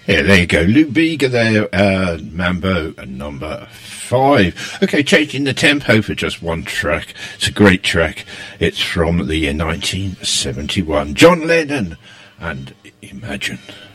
Yeah, there you go. Lou Bega there, Mambo number 5. Okay, changing the tempo for just one track. It's a great track. It's from the year 1971. John Lennon and Imagine.